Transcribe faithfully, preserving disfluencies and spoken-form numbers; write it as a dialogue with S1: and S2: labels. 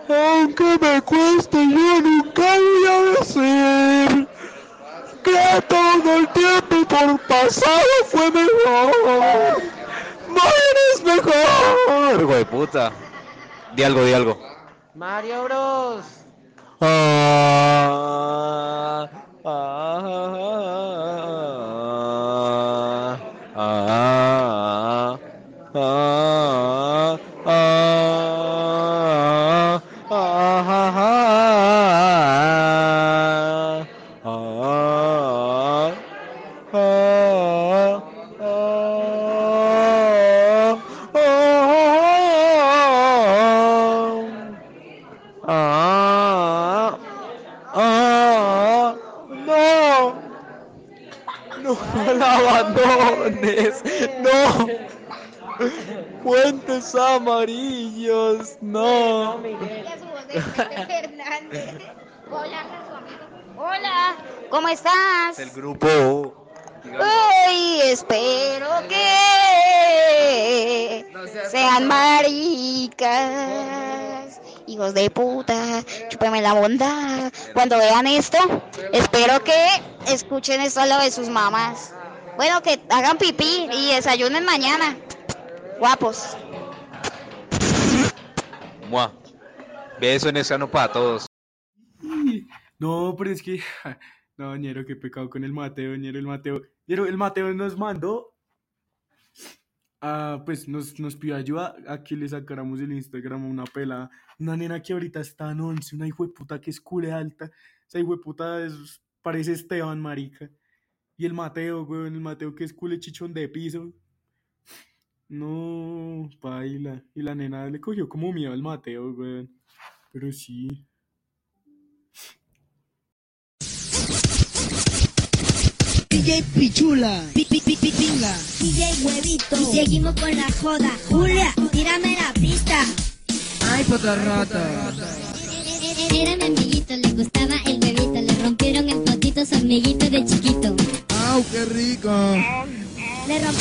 S1: Aunque me cueste, yo nunca voy a decir que todo el tiempo por pasado fue mejor. Morir es mejor. Güey, puta. Di algo, di algo.
S2: Mario Bros.
S1: Ah, ah, ah, ah, ah, ah, ah, ah, ah, no, no la abandones, no, puentes amarillos, no.
S3: Ya su voz de Vicente Fernández. Hola, su amigo. Hola, ¿cómo estás?
S1: El grupo.
S3: Uy, espero que sean maricas, hijos de puta, chúpeme la bondad. Cuando vean esto, espero que escuchen esto a lo de sus mamás. Bueno, que hagan pipí y desayunen mañana. Guapos.
S1: Mua. Beso en ese ano para todos.
S4: No, pero es que, no, ñero, qué pecado con el Mateo, ñero, el Mateo, ñero, el Mateo nos mandó, ah, pues nos, nos pidió ayuda a que le sacáramos el Instagram a una pelada, una nena que ahorita está en once, una hijueputa que es cule alta, esa hijueputa es, parece Esteban, marica, y el Mateo, weón, el Mateo que es cule chichón de piso, no, paila, y la nena le cogió como miedo al Mateo, weón, pero sí.
S5: D J Pichula, pi, pi, pi, pi, pinga, D J Huevito, y seguimos con la joda. Julia, tírame la pista.
S2: Ay, puta rata.
S6: Era mi amiguito, le gustaba el huevito, le rompieron el potito su amiguito de chiquito.
S7: ¡Au, qué rico!
S6: Le rompieron